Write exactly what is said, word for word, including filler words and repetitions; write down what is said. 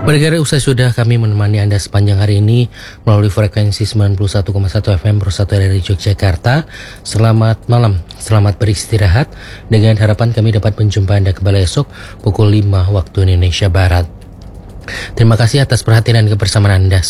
Pendengar, usai sudah kami menemani Anda sepanjang hari ini melalui frekuensi sembilan puluh satu koma satu F M Prosatu dari Yogyakarta. Selamat malam, selamat beristirahat. Dengan harapan kami dapat menjumpa Anda kembali esok pukul lima waktu Indonesia Barat. Terima kasih atas perhatian dan kebersamaan Anda.